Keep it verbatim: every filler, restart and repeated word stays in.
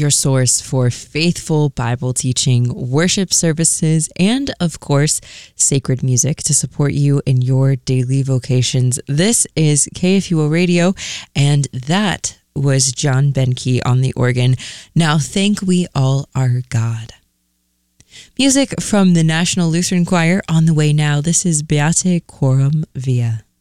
your source for faithful Bible teaching, worship services, and of course, sacred music to support you in your daily vocations. This is K F U O Radio, and that was John Benke on the organ. Now thank we all our God. Music from the National Lutheran Choir on the way now. This is Beate Coram Via.